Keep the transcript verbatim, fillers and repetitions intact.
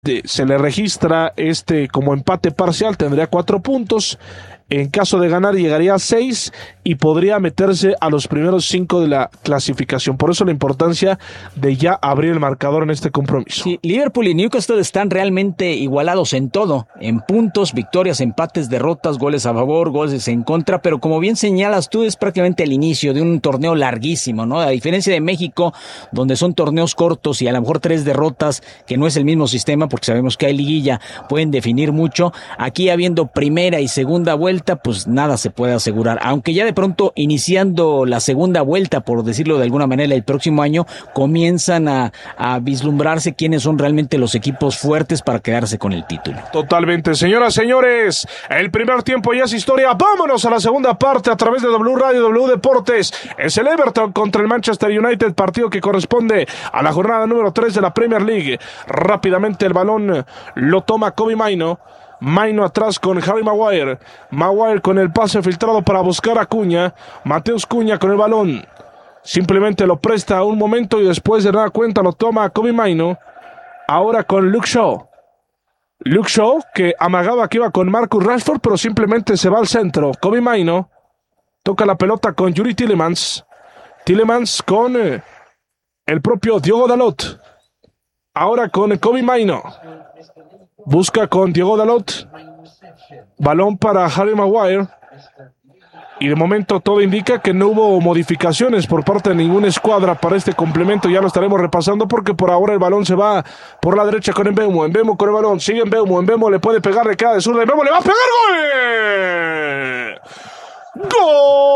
se le registra este como empate parcial, tendría cuatro puntos. En caso de ganar llegaría a seis y podría meterse a los primeros cinco de la clasificación. Por eso la importancia de ya abrir el marcador en este compromiso. Sí, Liverpool y Newcastle están realmente igualados en todo, en puntos, victorias, empates, derrotas, goles a favor, goles en contra, pero como bien señalas tú, es prácticamente el inicio de un torneo larguísimo, ¿no? A diferencia de México, donde son torneos cortos y a lo mejor tres derrotas, que no es el mismo sistema, porque sabemos que hay liguilla, pueden definir mucho. Aquí habiendo primera y segunda vuelta, pues nada se puede asegurar, aunque ya de pronto iniciando la segunda vuelta, por decirlo de alguna manera, el próximo año comienzan a, a vislumbrarse quiénes son realmente los equipos fuertes para quedarse con el título. Totalmente, señoras, señores, el primer tiempo ya es historia. Vámonos a la segunda parte a través de W Radio, W Deportes. Es el Everton contra el Manchester United, partido que corresponde a la jornada número tres de la Premier League. Rápidamente el balón lo toma Kobbie Mainoo. Mainoo atrás con Harry Maguire. Maguire con el pase filtrado para buscar a Cunha. Mateus Cunha con el balón. Simplemente lo presta un momento y después de nada cuenta lo toma Kobbie Mainoo. Ahora con Luke Shaw. Luke Shaw que amagaba que iba con Marcus Rashford, pero simplemente se va al centro. Kobbie Mainoo toca la pelota con Youri Tielemans. Tielemans con eh, el propio Diogo Dalot. Ahora con Kobbie Mainoo. Busca con Diogo Dalot. Balón para Harry Maguire. Y de momento todo indica que no hubo modificaciones por parte de ninguna escuadra para este complemento. Ya lo estaremos repasando porque por ahora el balón se va por la derecha con Mbeumo. Mbeumo con el balón. Sigue Mbeumo. Mbeumo le puede pegar, le queda de zurda. Mbeumo le va a pegar. ¡Gol! ¡Gol!